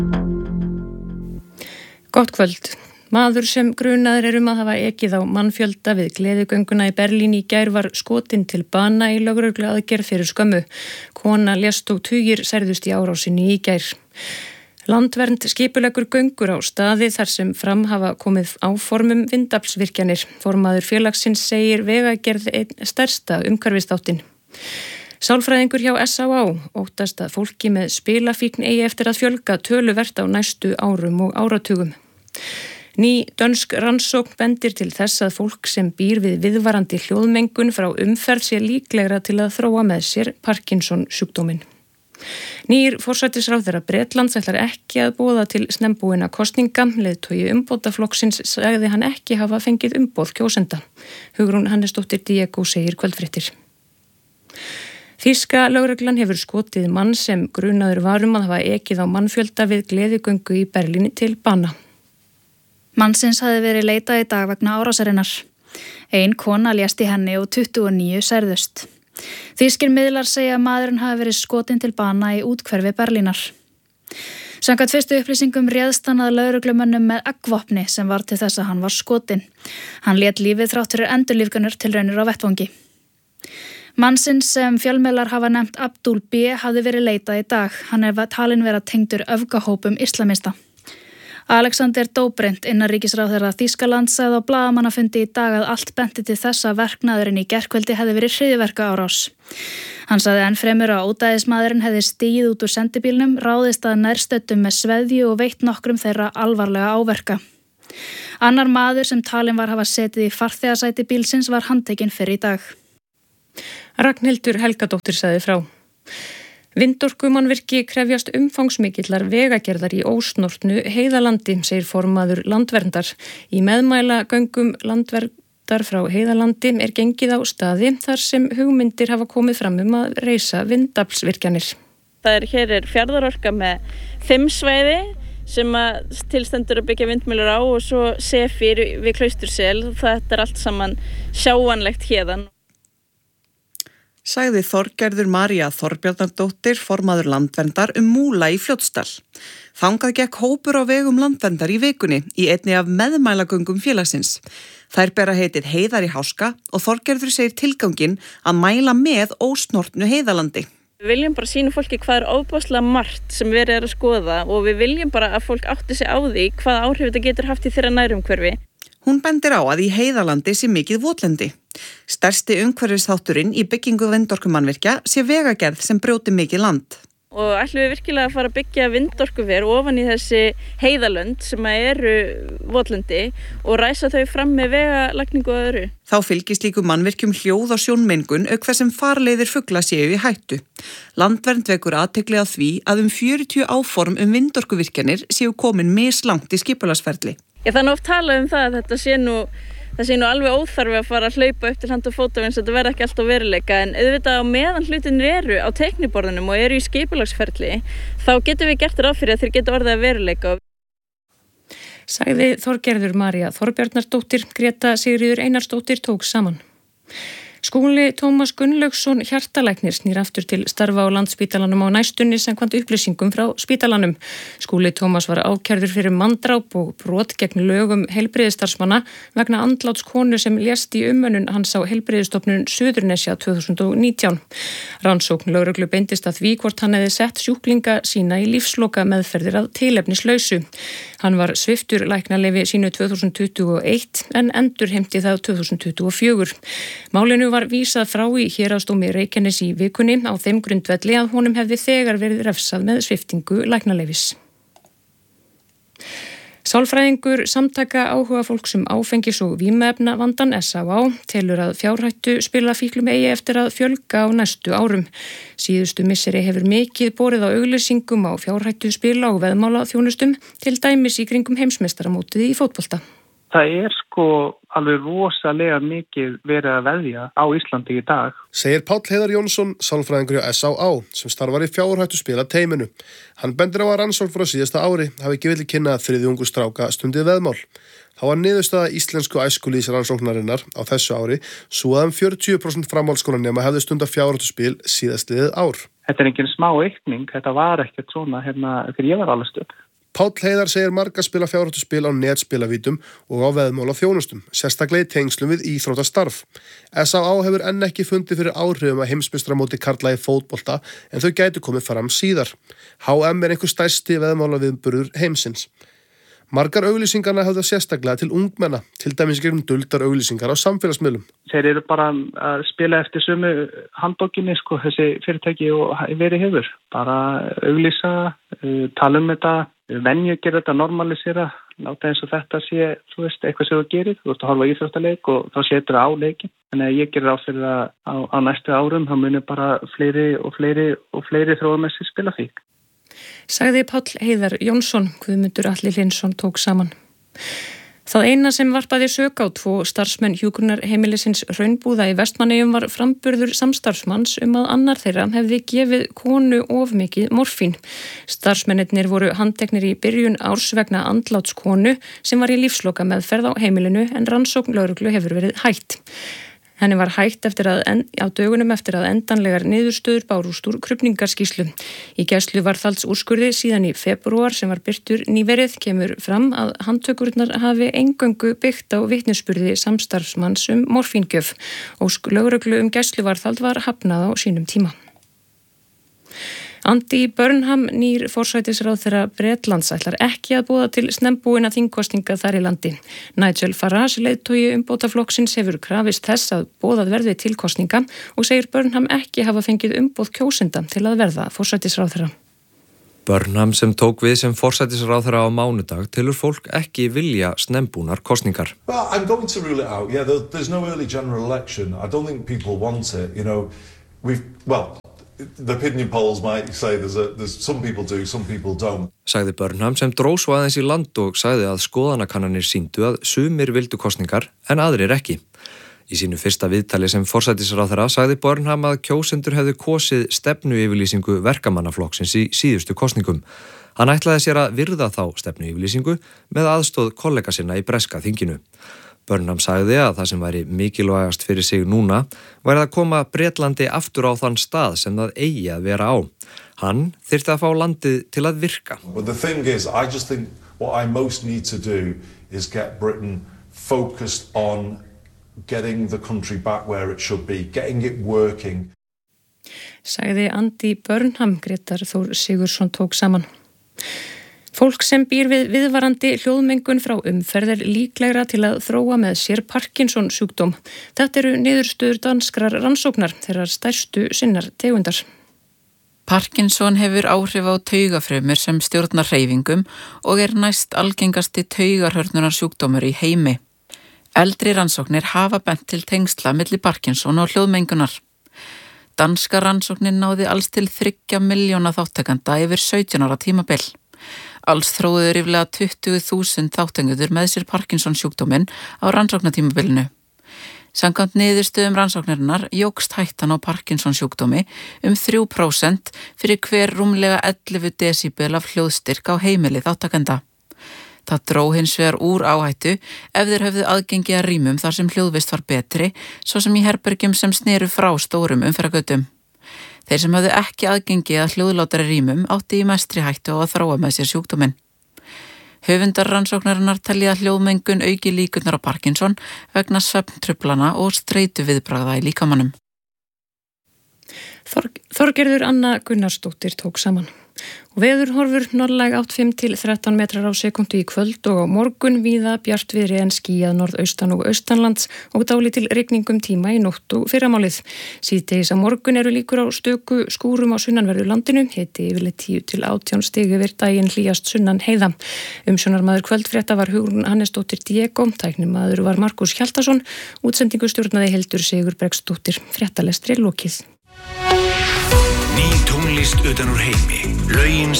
Gott kvöld. Maður sem grunaður að hafa ekið á mannfjölda við gleðigönguna í Berlín í gær var skotinn til bana í lögregluaðgerð fyrir skömmu. Kona lést og tugir særðust í árásinni í gær. Landvernd skipuleggur göngur á staði þar sem fram hafa komið áformum vindaflsvirkjanir. Formaður félagsins segir vegagerð einn stærsta umhverfisþáttinn. Sálfræðingur hjá SÁÁ óttast að fólki með spilafíkn eigi eftir að fjölga töluvert á næstu árum og áratugum. Ný dönsk rannsókn bendir til þess að fólk sem býr við viðvarandi hljóðmengun frá umferð sé líklegra til að þróa með sér Parkinson sjúkdóminn. Nýr forsætisráðherra Bretlands ætlar ekki að boða til snembúinna kosninga. Leiðtogi umbótaflokksins sagði hann ekki hafa fengið umboð kjósenda. Hugrún Hannesdóttir Diego segir kvöldfréttir. Þýska lögreglan hefur skotið mann sem grunaður var að hafa ekið á mannfjölda við gleðigöngu í Berlín til bana. Mannsins hafði verið leitað í dag vegna árásarinnar. Ein kona lést í henni og 29 særðust. Þýskir miðlar segja að maðurinn hafi verið skotinn til bana í úthverfi Berlínar. Samkvæmt fyrstu upplýsingum réðst hann að lögreglumönnum með eggvopni sem var til þess að hann var skotinn. Hann lét lífið þrátt fyrir endurlífganir tilraunir á vettvangi. Mannsins sem fjölmiðlar hafa nefnt Abdul B. hafði verið leitað í dag. Hann talinn vera tengdur öfgahópum islamista. Alexander Dobrindt, innanríkisráðherra Þýskalands, sagði á blaðamannafundi í dag að allt benti til þess að verknaðurinn í gærkvöldi hefði verið hryðjuverkaárás. Hann sagði enn fremur að ódæðismaðurinn hefði stigið út úr sendibílnum, ráðist að nærstöddum með sveðju og veitt nokkrum þeirra alvarlega áverka. Annar maður sem talinn var hafa setið í farþegasæti bílsins var handtekinn fyrr í dag. Ragnhildur Helgadóttir sagði frá. Vindorkumannvirki krefjast umfangsmikillar vegagerðar í ósnortnu Heiðalandi, segir formaður Landverndar. Í meðmæla göngum Landverndar frá Heiðalandi gengið á staði þar sem hugmyndir hafa komið fram að reisa vindaflsvirkjanir. Hér fjarðarorka með 5 svæði sem tilstendur að byggja vindmyllur á og svo Sefir við Klaustursel. Þetta allt saman sjáanlegt hérðan. Sagði Þorgerður María Þorbjarnardóttir, formaður Landverndar Múla í Fljótsdal. Þangað gekk hópur á vegum Landverndar í vikunni í einni af meðmælagöngum félagsins. Þær bera heitið Heiðar í Háska og Þorgerður segir tilganginn að mæla með ósnortnu Heiðalandi. Við viljum bara sýna fólki hvað ofboðslega margt sem verið að skoða og við viljum bara að fólk átti sig á því hvað áhrif þetta getur haft í þeirra nærumhverfi. Hún bendir á að í Heiðalandi sé mikið votlendi. Stærsti umhverfisþátturinn í byggingu vindorkumannvirkja sé vegagerð sem brjóti mikið land. Og ætlum við virkilega að fara að byggja vindorkuver ofan í þessi heiðalönd sem eru votlendi og ræsa þau fram með vegalagningu og öðru. Þá fylgist líku mannvirkjum hljóð og sjónmengun auk þess sem farleiðir fugla séu í hættu. Landvernd vekur athygli á því að 40 áform vindorkuvirkjanir séu komin mislangt í skipulagsferli. Það er oft talað það að þetta sé nú alveg óþarfi að fara að hlaupa upp til hand og fóta eins og þetta verði ekki alltaf veruleika en auðvitað á meðan hlutin eru á teikniborðunum og eru í skipulagsferli þá getum við gert ráð fyrir að þeir geta orðið að veruleika. Sagði Þorgerður María Þorbjarnardóttir, Greta Sigríður Einarsdóttir tók saman. Skúli Tómas Gunnlaugsson hjartalæknir snýr aftur til starfa á Landspítalanum á næstunni samkvæmt upplýsingum frá spítalanum. Skúli Tómas var ákærður fyrir manndráp og brot gegn lögum heilbrigðisstarfsmanna vegna andláts konu sem lést í umönnun hans á heilbrigðisstofnun Suðurnesja 2019. Rannsókn lögreglu beindist að því hvort hann hefði sett sjúklinga sína í lífsloka meðferðir að tilefnislausu. Hann var sviptur læknaleyfi sínu 2021 en endurheimti það 2024. Málinu var vísað frá í héraðsdómi Reykjaness í vikunni á þeim grundvelli að honum hefði þegar verið refsað með sviptingu læknaleyfis. Sálfræðingur samtaka áhuga fólks áfengis- og vímuefnavandann SÁÁ telur að fjárhættu spilafíklum eigi eftir að fjölga á næstu árum. Síðustu misseri hefur mikið borið á auglýsingum á fjárhættu spila og veðmála þjónustum til dæmis í kringum heimsmeistaramótið í fótbolta. Það alveg rosalega mikið verið að veðja á Íslandi í dag. Segir Páll Heiðar Jónsson, sálfræðingur hjá SÁÁ, sem starfar í fjárhættu spila teiminu. Hann bendir á að rannsókn frá síðasta ári hafi gefið til kynna að þriðjungur stráka stundið veðmál. Þá var niðurstaða íslensku æskulýðsrannsóknarinnar á þessu ári svo að 40% framhaldsskólanema hefði stundað fjárhættu spil síðastliðið ár. Þetta engin smá aukning, þetta var ekkert svona þegar ég var alveg stödd. Páll Heiðar segir marga spila fjárhættuspil á netspilavítum og á veðmála þjónustum, sérstaklega í tengslum við íþróttastarf. S.A.A. hefur enn ekki fundið fyrir áhrifum að heimsmeistaramóti karla í fótbolta en þau gætu komið fram síðar. HM einhver stærsti veðmála viðburður heimsins. Margar auglýsingarna höfða sérstaklega til ungmenna, til dæmis gegnum duldar auglýsingar á samfélagsmiðlum. Þeir eru bara að spila eftir sömu handbókinni, þessi fyrirtæki og verið hefur. Bara auglýsa, tala þetta, venju gera þetta, normalisera, láta eins og þetta sé, eitthvað sem þú gerir. Þú ert að horfa á íþróttaleik og þá setur það á leikin. Þannig að ég gerir á fyrir það á næstu árum, þá munir bara fleiri þróamessi spila fík. Sagði Páll Heiðar Jónsson, Guðmundur Atli Hlynsson tók saman. Það eina sem varpaði sök á 2 starfsmenn hjúkrunarheimilisins Hraunbúða í Vestmannaeyjum var framburður samstarfsmanns að annar þeirra hefði gefið konu of mikið morfín. Starfsmennirnir voru handteknir í byrjun árs vegna andláts konu sem var í lífsloka meðferð á heimilinu en rannsókn lögreglu hefur verið hætt. Henni var hætt á dögunum eftir að endanlegar niðurstöður bárust úr krufningarskýrslu. Í gæsluvarðhaldsúrskurði síðan í febrúar sem var birtur nýverið kemur fram að handtökurnar hafi eingöngu byggt á vitnisburði samstarfsmanns morfíngjöf. Ósk lögreglu gæsluvarðhald var hafnað á sínum tíma. Andy Burnham, nýr forsætisráðherra Bretlands, ætlar ekki að boða til snembúinna þingkosninga þar í landi. Nigel Farage, leiðtogi umbótaflokksins, hefur krafist þess að boðað verði til kosninga og segir Burnham ekki hafa fengið umboð kjósenda til að verða forsætisráðherra. Burnham sem tók við sem forsætisráðherra á mánudag telur fólk ekki vilja snembúnar kosningar. Well, I'm going to rule it out. Yeah, there's no early general election. I don't think people want it. The opinion polls might say there's some people do, some people don't. Sagði Burnham sem dró svo aðeins í land og sagði að skoðanakannanir sýndu að sumir vildu kosningar en aðrir ekki. Í sínu fyrsta viðtali sem forsætisráðherra sagði Burnham að kjósendur hefðu kosið stefnuyfirlýsingu verkamannaflokksins í síðustu kosningum. Hann ætlaði sér að virða þá stefnuyfirlýsingu með aðstoð kollega sinna í breska þinginu. Burnham sagði að það sem væri mikilvægast fyrir sig núna væri að koma Bretlandi aftur á þann stað sem það eigi að vera á. Hann þyrfti að fá landið til að virka. But the thing is, I just think what I most need to do is get Britain focused on getting the country back where it should be, getting it working. Sagði Andy Burnham, Grétar Þór Sigurðsson tók saman. Fólk sem býr við viðvarandi hljóðmengun frá umferð líklegra til að þróa með sér Parkinson sjúkdóm. Þetta eru niðurstöður danskrar rannsóknar þeirra stærstu sinnar tegundar. Parkinson hefur áhrif á taugafrumur sem stjórnar hreyfingum og næst algengasti taugarhörnunar sjúkdómur í heimi. Eldri rannsóknir hafa bent til tengsla milli Parkinson og hljóðmengunar. Danska rannsóknin náði alls til 3 milljóna þáttakanda yfir 17 ára tímabil. Alls þróuðu ríflega 20.000 þáttenguður með sér Parkinson sjúkdóminn á rannsóknatímabilinu. Samkvæmt niðurstöðum rannsóknarinnar jókst hættan á Parkinson sjúkdómi 3% fyrir hver rúmlega 11 desibel af hljóðstyrk á heimili þáttakenda. Það dró hins vegar úr áhættu ef þeir höfðu aðgengi að rýmum þar sem hljóðvist var betri, svo sem í herbergjum sem sneru frá stórum umferðargötum. Þeir sem höfðu ekki aðgengi að hljóðlátari rýmum átti í mestri hættu á að þróa með sér sjúkdóminn. Höfundar rannsóknarinnar telja að hljóðmengun auki líkurnar á Parkinson vegna svefntruflana og streitu viðbragða í líkamanum. Þorgerður Anna Gunnarsdóttir tók saman. Og veðurhorfur norðlæg 8-5 til 13 metrar á sekundu í kvöld og á morgun víða bjartviðri en skýjað norðaustan og austanlands og dálítil rigningum tíma í nótt og fyrramálið. Síðdegis á morgun eru líkur á stöku skúrum á sunnanverðu landinu, hiti yfirleitt 10 til 18 stig yfir daginn hlýjast sunnan heiða. Umsjónarmaður kvöldfrétta var Hugrún Hannesdóttir Diego, tæknimaður var Markus Hjaltason, útsendingu stjórnaði Hildur Sigurbergsdóttir. Fréttalestri lokið. Ný tónlist utan úr heimi, lögin